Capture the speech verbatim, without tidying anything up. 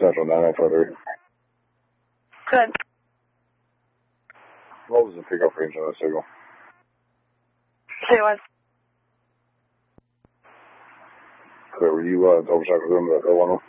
Central nine nine five three. Good. What was the pickup range on that signal? Say what? Okay, were you uh, double check with them that they want them?